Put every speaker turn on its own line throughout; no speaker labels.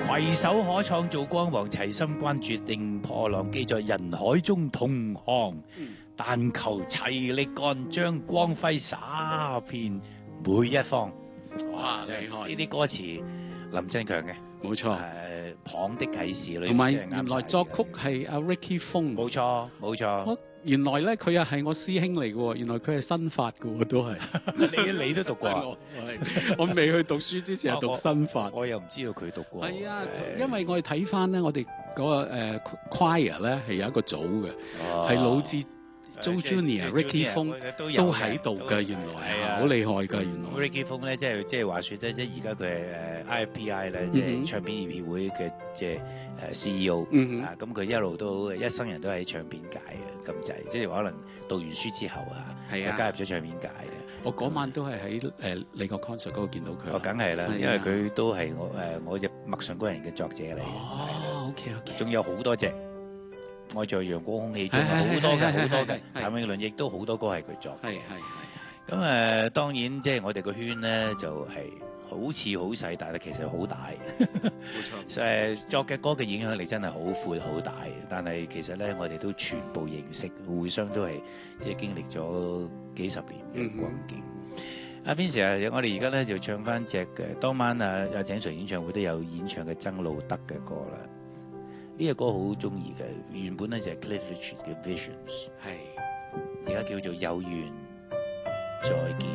攜手可創造光芒，齊心關注定破浪，記在人海中同航。但求齊力幹，將光輝灑遍每一方。
哇，厲害！
呢啲歌詞林振強嘅，
冇錯。
蚌的啟示裏，
同埋原來作曲係阿 Ricky Fong。
冇錯，冇錯。
原來咧佢又係我師兄嚟嘅喎，原來佢係新法嘅喎，都係。
你都讀過啊？
我未去讀書之前係讀新法。
我又唔知道佢讀過。
係啊，因為我哋睇翻咧，我哋嗰個choir 咧係有一個組嘅，係老智。Joe Junior、Ricky Fong 都喺度嘅，原來係好厲害㗎，原來。
Ricky Fong 咧，即係話説咧，即係而家佢係IFPI 咧，即係唱片業協會嘅即係CEO 啊。咁佢一路都一生人都喺唱片界嘅咁滯，即係可能讀完書之後啊，就加入咗唱片界嘅。
我嗰晚都係喺你個 concert 嗰度見到佢。
我梗係啦，因為佢都係我隻陌上歸人嘅作者嚟。
哦，OK，
仲有好多隻。愛在陽光空氣中好多嘅，好多嘅。譚詠麟亦都好多歌係佢作嘅。咁當然即係我哋個圈咧就係好似好細，但係其實好大。
冇錯。
作嘅歌嘅影響力真係好闊好大，但係其實咧我哋都全部認識，互相都係即係經歷咗幾十年嘅光景。阿 Vincent 我哋而家咧就唱翻隻嘅當晚鄭 Sir 演唱會都有演唱嘅曾路德嘅歌啦。呢個歌好中意嘅，原本咧就係 Cliff Richard 嘅 Visions， 而家叫做有緣再見。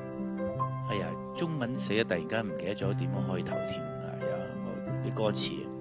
哎呀，中文寫突然間唔記得咗點樣開頭添，係啊，啲歌詞。